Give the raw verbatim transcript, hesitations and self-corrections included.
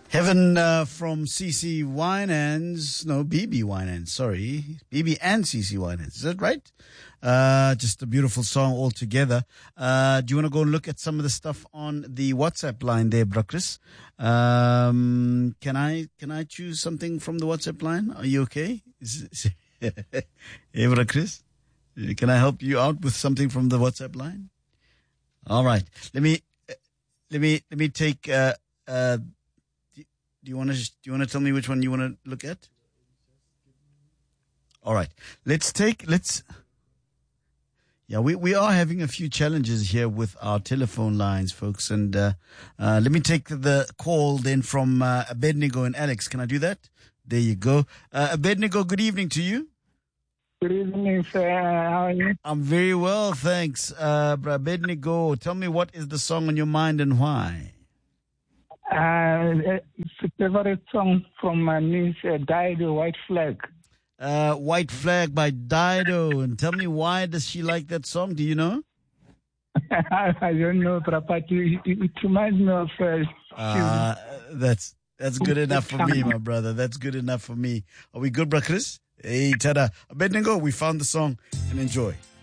Heaven uh, from C C Winans. No, B B Winans. Sorry. B B and C C Winans. Is that right? Uh, just a beautiful song altogether. Uh, do you want to go and look at some of the stuff on the WhatsApp line there, Brachris? Um, can I, can I choose something from the WhatsApp line? Are you okay? Is, is, hey, Brachris? Can I help you out with something from the WhatsApp line? All right. Let me, let me, let me take, uh, uh, Do you want to do you want to tell me which one you want to look at? All right. Let's take let's Yeah, we we are having a few challenges here with our telephone lines, folks, and uh, uh let me take the call then from uh, Abednego and Alex. Can I do that? There you go. Uh, Abednego, good evening to you. Good evening, sir. How are you? I'm very well, thanks. Uh Abednego, tell me, what is the song on your mind and why? Uh, it's a favorite song from my niece, uh, Dido, White Flag. Uh, White Flag by Dido. And tell me, why does she like that song? Do you know? I don't know, but it, it reminds me of... Uh, uh, that's that's good enough for me, my brother. That's good enough for me. Are we good, Brachris? Hey, tada. Abednego, we found the song, and enjoy.